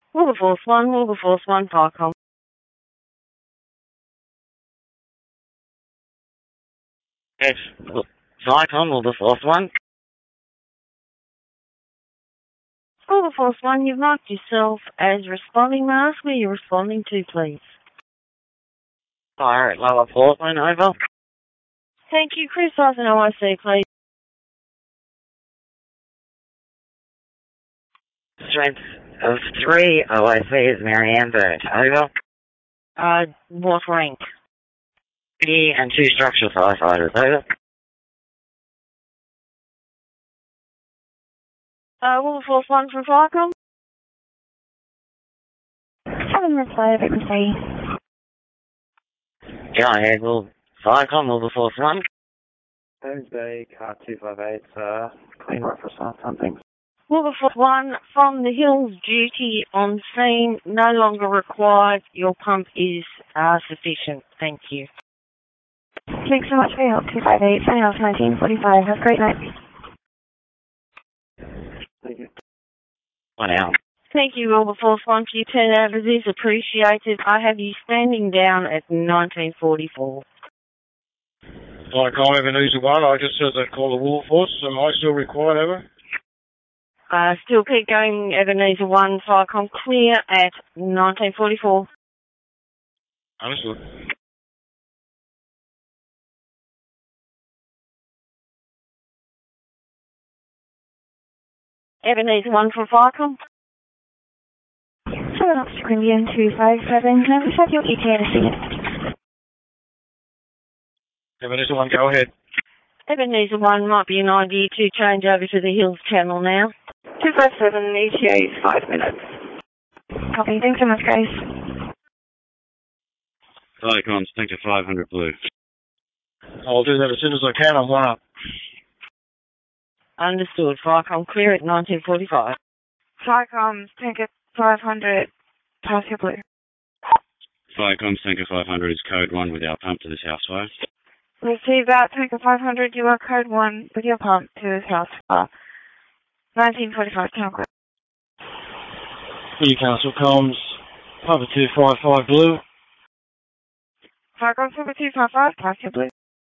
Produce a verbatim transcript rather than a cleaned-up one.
Wilberforce one, Wilberforce one, Parcom. Yes, Parcom, Wilberforce one. Wilberforce one, you've marked yourself as responding. May I ask where you're responding to, please? Fire at Lower Portland, over. Thank you. Criticise an O I C, please. Strength of three, O I C is Marianne Bird, over. Uh, what rank? B and two structural firefighters, over. Uh, Wilberforce one from Parcom. Seven minutes later, frequency. Go ahead, Will. Parcom, Wilberforce one. Thursday, car two five eight, uh, clean work for something. Wilberforce one from the Hills, duty on scene no longer required. Your pump is uh, sufficient. Thank you. Thanks so much for your help. two five eight, signing off nineteen forty-five. Have a great night. Thank you. One out. Thank you, Wilberforce one, for your turnout. It is appreciated. I have you standing down at nineteen forty-four. Parcom, Ebenezer one, I just heard that call the Wilberforce. Am I still required, over? Uh, still keep going, Ebenezer one, Parcom, clear at nineteen forty-four. Understood. Ebenezer one from Parcom. Seven Oxford Indian two five seven. Can I please have your E T A to see it? Ebenezer one, go ahead. Ebenezer one, might be an idea to change over to the Hills channel now. two five seven, E T A is five minutes. Copy. Thanks so much, guys. Parcom, Stinker five hundred Blue. I'll do that as soon as I can. I'm one up. Understood. Parcom, clear at nineteen forty-five. Parcom, Stinker five hundred, Pasture Blue. Parcom, Stinker five hundred is code one with our pump to this house fire. Receive that, Tanker five hundred, you are code one with your pump to this house fire. nineteen forty-five, town clear. Newcastle comms, Papa two five five Blue. Parcom, Stinker two five five, Pasture Blue.